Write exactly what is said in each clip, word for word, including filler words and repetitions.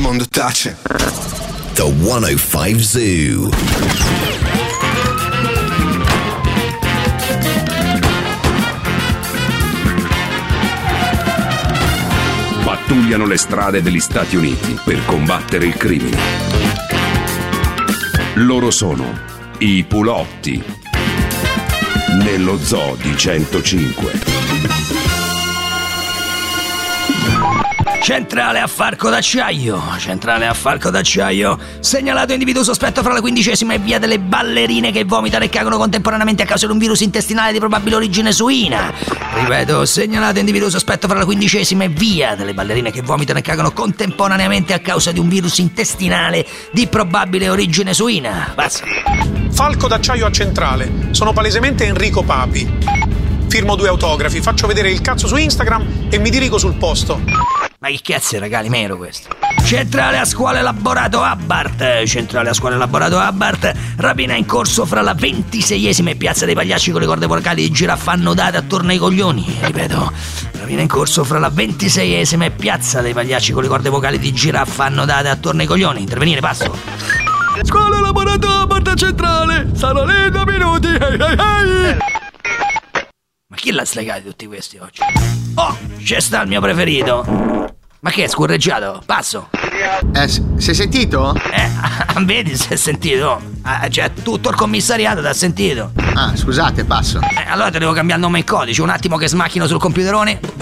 mondo tace. The centocinque Zoo. Pattugliano le strade degli Stati Uniti per combattere il crimine. Loro sono i Pulotti nello zoo di centocinque. Centrale a Falco d'Acciaio, centrale a Falco d'Acciaio, segnalato individuo sospetto fra la quindicesima e via delle ballerine che vomitano e cagano contemporaneamente a causa di un virus intestinale di probabile origine suina. Ripeto, segnalato individuo sospetto fra la quindicesima e via delle ballerine che vomitano e cagano contemporaneamente a causa di un virus intestinale di probabile origine suina. Passa. Falco d'Acciaio a centrale, sono palesemente Enrico Papi. Firmo due autografi, faccio vedere il cazzo su Instagram e mi dirigo sul posto. Ma che cazzo è regali mero questo? Centrale a scuola elaborato Abbart, centrale a scuola elaborato Abbart, rapina in corso fra la ventiseiesima e piazza dei Pagliacci con le corde vocali di giraffa annodate attorno ai coglioni. Ripeto, rapina in corso fra la ventiseiesima e piazza dei Pagliacci con le corde vocali di giraffa annodate attorno ai coglioni. Intervenire, passo. Scuola elaborato Abbart centrale, sono lì due minuti. Hey, hey, hey. Ma chi l'ha slegato tutti questi oggi? Oh, c'è sta il mio preferito. Ma che è scorreggiato? Passo. Eh, sei sentito? Eh, vedi se è sentito. Ah, cioè, tutto il commissariato t'ha sentito. Ah, scusate, passo. Eh, allora te devo cambiare il nome in codice. Un attimo che smacchino sul computerone.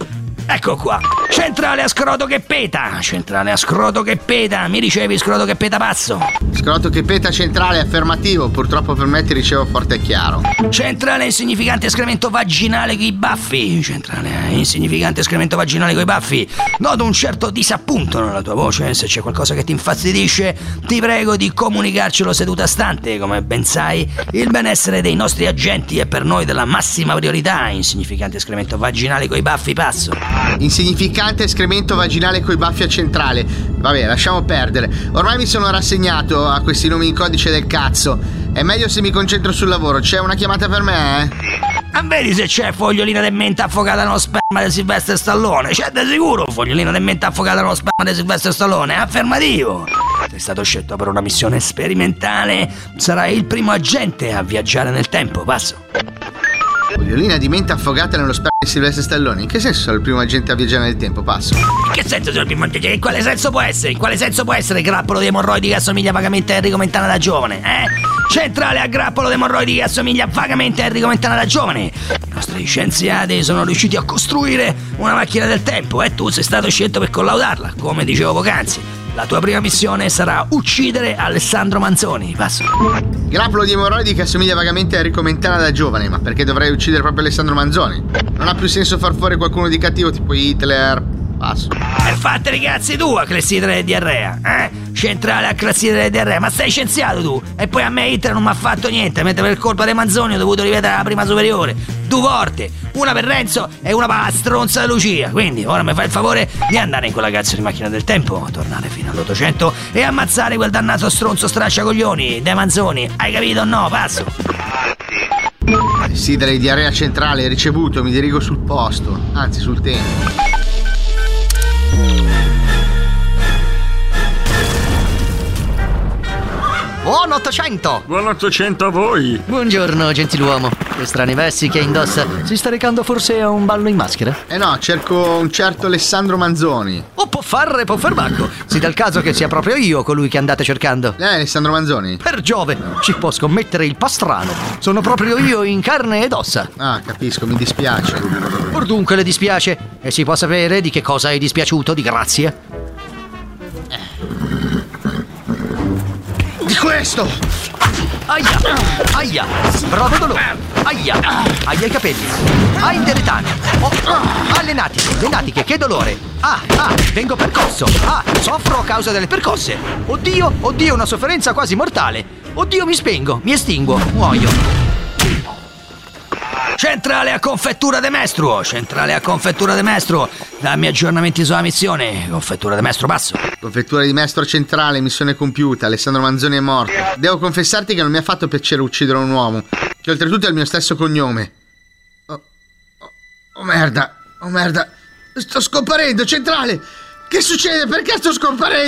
Ecco qua. Centrale a scroto che peta. Centrale a scroto che peta. Mi ricevi scroto che peta, passo. Scroto che peta centrale affermativo. Purtroppo per me ti ricevo forte e chiaro. Centrale insignificante escremento vaginale coi baffi. Centrale insignificante escremento vaginale coi baffi. Noto un certo disappunto nella tua voce. Se c'è qualcosa che ti infastidisce, ti prego di comunicarcelo seduta stante. Come ben sai, il benessere dei nostri agenti è per noi della massima priorità. Insignificante escremento vaginale coi baffi, passo. Insignificante escremento vaginale coi baffi a centrale. Vabbè, lasciamo perdere. Ormai mi sono rassegnato a questi nomi in codice del cazzo. È meglio se mi concentro sul lavoro. C'è una chiamata per me, eh? Ah, vedi se c'è fogliolina di menta affogata nello sperma di Silvestre Stallone. C'è da sicuro fogliolina di menta affogata nello sperma di Silvestre Stallone. Affermativo. Sei stato scelto per una missione sperimentale. Sarai il primo agente a viaggiare nel tempo, passo. Fogliolina di menta affogata nello sperma di Silvestre Stallone. In che senso sono il primo agente a viaggiare nel tempo? Passo. In che senso sono il primo agente? In quale senso può essere? In quale senso può essere grappolo di emorroidi che assomiglia vagamente a Enrico Mentana da giovane? Eh? Centrale a grappolo di emorroidi che assomiglia vagamente a Enrico Mentana da giovane. I nostri scienziati sono riusciti a costruire una macchina del tempo e tu sei stato scelto per collaudarla, come dicevo poc'anzi. La tua prima missione sarà uccidere Alessandro Manzoni. Passo. Grappolo di emorroidi che assomiglia vagamente a Enrico Mentana da giovane. Ma perché dovrei uccidere proprio Alessandro Manzoni? Non ha più senso far fuori qualcuno di cattivo tipo Hitler. Passo. E fate i cazzi tu a clessidra e diarrea, eh? Centrale a clessidra e diarrea. Ma sei scienziato tu? E poi a me Hitler non mi ha fatto niente, mentre per colpa dei Manzoni ho dovuto ripetere la prima superiore. Due volte, una per Renzo e una per la stronza di Lucia. Quindi ora mi fai il favore di andare in quella cazzo di macchina del tempo, tornare fino all'Ottocento e ammazzare quel dannato stronzo stracciacoglioni dei Manzoni. Hai capito o no? Passo. Sidere di diarrea centrale ricevuto, mi dirigo sul posto, anzi sul tempo. Buon Ottocento! Buon Ottocento a voi! Buongiorno, gentiluomo. Che strani vesti che indossa. Si sta recando forse a un ballo in maschera? Eh no, cerco un certo Alessandro Manzoni. O può fare, può bacco. Si dà il caso che sia proprio io colui che andate cercando. Eh, Alessandro Manzoni? Per Giove, ci può scommettere il pastrano. Sono proprio io in carne ed ossa. Ah, capisco, mi dispiace. Or dunque le dispiace? E si può sapere di che cosa è dispiaciuto, di grazia? Di questo! Aia! Aia! Provo dolore! Aia! Aia i capelli! Ah, interetano! Oh, ah, le natiche! Le natiche, che dolore! Ah, ah, vengo percosso! Ah, soffro a causa delle percosse! Oddio, oddio, una sofferenza quasi mortale! Oddio, mi spengo, mi estinguo, muoio! Centrale a confettura de mestruo, centrale a confettura de mestruo. Dammi aggiornamenti sulla missione. Confettura de mestro, passo. Confettura di mestro centrale, missione compiuta. Alessandro Manzoni è morto. Devo confessarti che non mi ha fatto piacere uccidere un uomo, che oltretutto è il mio stesso cognome. Oh, oh, oh merda, oh merda. Sto scomparendo, centrale. Che succede? Perché sto scomparendo?